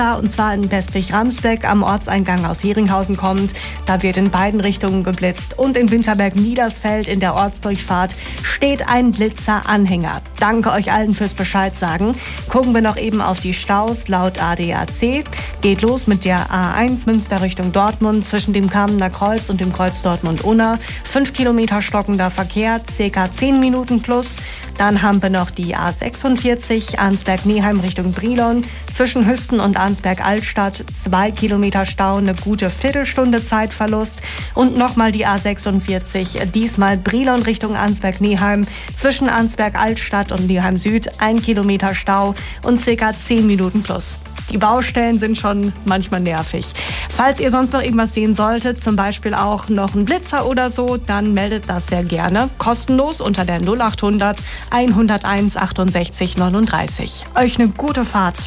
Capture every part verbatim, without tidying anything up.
und zwar in Westwig-Ramsbeck am Ortseingang aus Heringhausen kommend. Da wird in beiden Richtungen geblitzt. Und in Winterberg-Niedersfeld in der Ortsdurchfahrt steht ein Blitzeranhänger. Danke euch allen fürs Bescheid sagen. Gucken wir noch eben auf die Staus laut A D A C. Geht los mit der A eins Münster Richtung Dortmund zwischen dem Kamener Kreuz und dem Kreuz Dortmund-Unna. Fünf Kilometer stockender Verkehr, circa zehn Minuten plus. Dann haben wir noch die A sechsundvierzig Arnsberg-Neheim Richtung Brilon. Zwischen Hüsten und Arnsberg-Altstadt zwei Kilometer Stau, eine gute Viertelstunde Zeitverlust. Und nochmal die A sechsundvierzig, diesmal Brilon Richtung Arnsberg-Neheim. Zwischen Arnsberg-Altstadt und Neheim Süd ein Kilometer Stau und circa zehn Minuten plus. Die Baustellen sind schon manchmal nervig. Falls ihr sonst noch irgendwas sehen solltet, zum Beispiel auch noch einen Blitzer oder so, dann meldet das sehr gerne. Kostenlos unter der null achthundert hunderteins achtundsechzig neununddreißig. Euch eine gute Fahrt.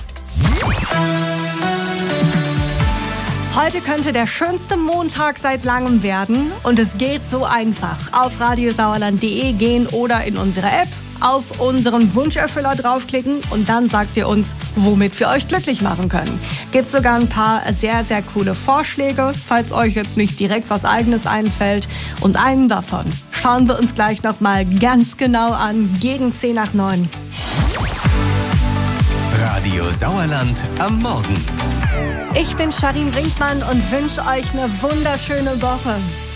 Heute könnte der schönste Montag seit langem werden und es geht so einfach. Auf radiosauerland punkt de gehen oder in unsere App auf unseren Wunscherfüller draufklicken und dann sagt ihr uns, womit wir euch glücklich machen können. Gibt sogar ein paar sehr, sehr coole Vorschläge, falls euch jetzt nicht direkt was Eigenes einfällt. Und einen davon schauen wir uns gleich nochmal ganz genau an, gegen zehn nach neun. Radio Sauerland am Morgen. Ich bin Sharim Brinkmann und wünsche euch eine wunderschöne Woche.